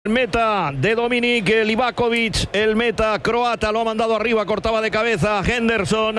El meta de Dominik Livakovic, el meta croata, lo ha mandado arriba, cortaba de cabeza Anderson,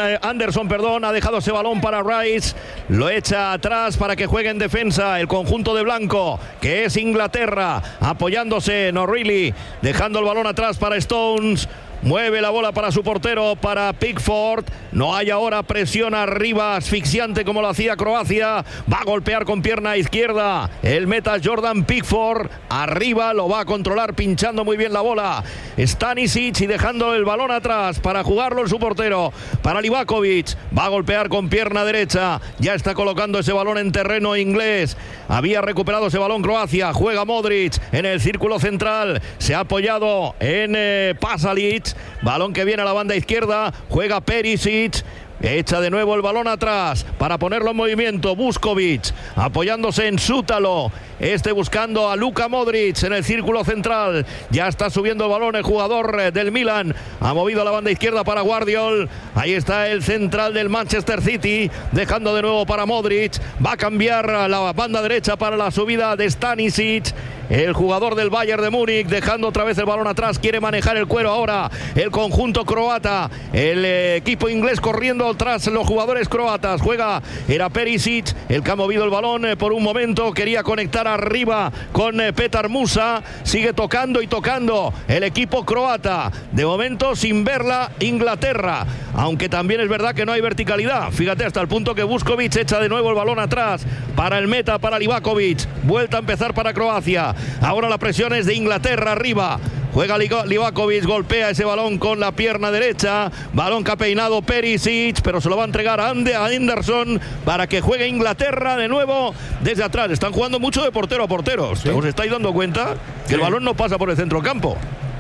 ha dejado ese balón para Rice, lo echa atrás para que juegue en defensa el conjunto de blanco, que es Inglaterra, apoyándose en O'Reilly, dejando el balón atrás para Stones. Mueve la bola para su portero, para Pickford. No hay ahora presión arriba asfixiante como lo hacía Croacia. Va a golpear con pierna izquierda el meta Jordan Pickford. Arriba lo va a controlar pinchando muy bien la bola Stanisic y dejando el balón atrás para jugarlo en su portero. Para Livakovic. Va a golpear con pierna derecha. Ya está colocando ese balón en terreno inglés. Había recuperado ese balón Croacia. Juega Modric en el círculo central. Se ha apoyado en Pasalic. Balón que viene a la banda izquierda, juega Perisic, echa de nuevo el balón atrás para ponerlo en movimiento. Vuskovic apoyándose en Sútalo, buscando a Luka Modric en el círculo central. Ya está subiendo el balón el jugador del Milan, ha movido a la banda izquierda para Guardiol. Ahí está el central del Manchester City, dejando de nuevo para Modric. Va a cambiar a la banda derecha para la subida de Stanisic, el jugador del Bayern de Múnich, dejando otra vez el balón atrás. Quiere manejar el cuero ahora el conjunto croata. El equipo inglés corriendo tras los jugadores croatas. Era Perisic el que ha movido el balón por un momento. Quería conectar arriba con Petar Musa. Sigue tocando y tocando el equipo croata. De momento sin verla Inglaterra. Aunque también es verdad que no hay verticalidad. Fíjate, hasta el punto que Vuskovic echa de nuevo el balón atrás para el meta, para Livakovic. Vuelta a empezar para Croacia. Ahora la presión es de Inglaterra arriba. Juega Livakovic, golpea ese balón con la pierna derecha. Balón que ha peinado Perisic, pero se lo va a entregar a Anderson para que juegue Inglaterra de nuevo desde atrás. Están jugando mucho de portero a portero. ¿Sí? ¿Os estáis dando cuenta? Que el balón no pasa por el centrocampo.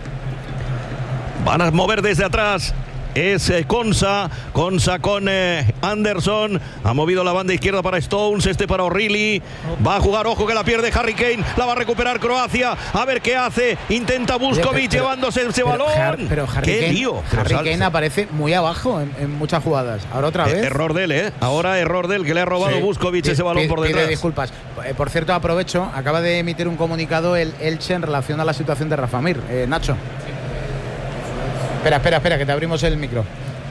Van a mover desde atrás. Es Konsa con Anderson. Ha movido la banda izquierda para Stones, para O'Reilly. Va a jugar, ojo que la pierde Harry Kane. La va a recuperar Croacia. A ver qué hace. Intenta Vuskovic llevándose ese balón. Pero Harry Kane aparece muy abajo en muchas jugadas. Ahora otra vez. Error de él, Ahora error de él, que le ha robado Vuskovic ese balón por detrás. Pide disculpas. Por cierto, aprovecho. Acaba de emitir un comunicado el Elche en relación a la situación de Rafa Mir. Nacho. Espera, que te abrimos el micro.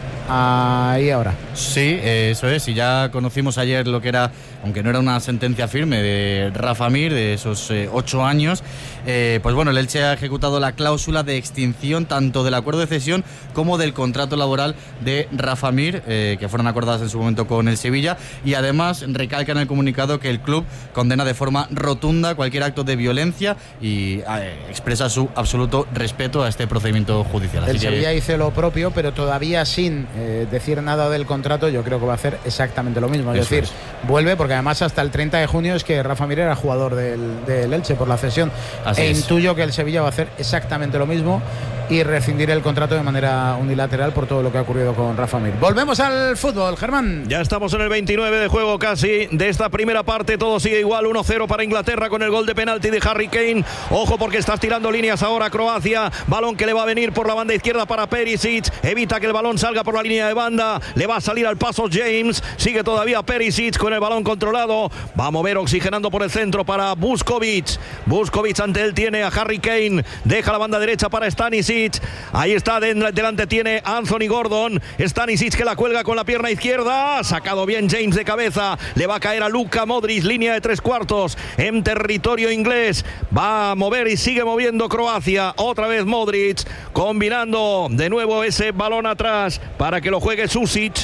Ahí ahora. Sí, eso es. Y ya conocimos ayer lo que era, aunque no era una sentencia firme, de Rafa Mir, de esos 8 años. Pues bueno, el Elche ha ejecutado la cláusula de extinción tanto del acuerdo de cesión como del contrato laboral de Rafa Mir, que fueron acordadas en su momento con el Sevilla. Y además recalca en el comunicado que el club condena de forma rotunda cualquier acto de violencia y expresa su absoluto respeto a este procedimiento judicial. El Sevilla hizo lo propio, pero todavía sin decir nada del contrato. Yo creo que va a hacer exactamente lo mismo. Es decir, vuelve, porque además hasta el 30 de junio es que Rafa Mir era jugador del Elche por la cesión. Intuyo que el Sevilla va a hacer exactamente lo mismo y rescindir el contrato de manera unilateral por todo lo que ha ocurrido con Rafa Mir. Volvemos al fútbol, Germán. Ya estamos en el 29 de juego casi de esta primera parte. Todo sigue igual, 1-0 para Inglaterra con el gol de penalti de Harry Kane. Ojo porque estás tirando líneas ahora Croacia. Balón que le va a venir por la banda izquierda para Perisic. Evita que el balón salga por la línea de banda. Le va a salir al paso James. Sigue todavía Perisic con el balón controlado. Va a mover oxigenando por el centro para Vuskovic. Vuskovic ante él tiene a Harry Kane. Deja la banda derecha para Stanisic. Ahí está, delante tiene Anthony Gordon. Stanisic que la cuelga con la pierna izquierda. Ha sacado bien James de cabeza. Le va a caer a Luka Modric, línea de 3/4 en territorio inglés. Va a mover y sigue moviendo Croacia. Otra vez Modric, combinando de nuevo ese balón atrás para que lo juegue Susic.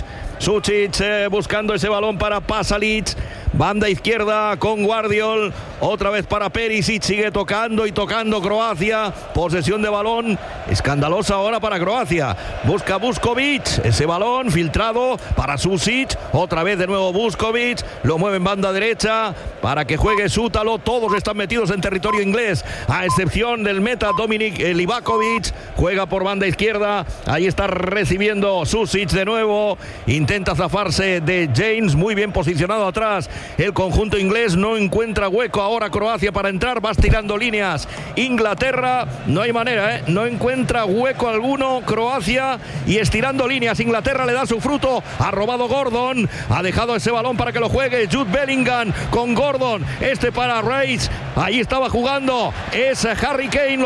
Buscando ese balón para Pasalic. Banda izquierda con Guardiol. Otra vez para Perisic. Sigue tocando y tocando Croacia. Posesión de balón escandalosa ahora para Croacia. Busca Vuskovic. Ese balón filtrado para Susic. Otra vez de nuevo Vuskovic. Lo mueve en banda derecha para que juegue Sútalo. Todos están metidos en territorio inglés, a excepción del meta Dominik Livakovic. Juega por banda izquierda. Ahí está recibiendo Susic de nuevo. Intenta zafarse de James. Muy bien posicionado atrás el conjunto inglés. No encuentra hueco ahora Croacia para entrar, va estirando líneas Inglaterra, no hay manera, no encuentra hueco alguno Croacia y estirando líneas. Inglaterra le da su fruto, ha robado Gordon, ha dejado ese balón para que lo juegue Jude Bellingham con Gordon, para Rice, ahí estaba jugando, es Harry Kane.